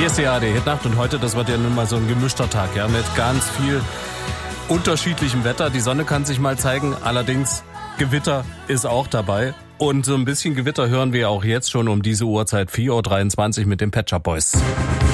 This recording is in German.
Hier ist die ARD Hitnacht und heute, das wird ja nun mal so ein gemischter Tag, ja, mit ganz viel unterschiedlichem Wetter. Die Sonne kann sich mal zeigen, allerdings Gewitter ist auch dabei. Und so ein bisschen Gewitter hören wir auch jetzt schon um diese Uhrzeit 4:23 Uhr mit den Pet Shop Boys.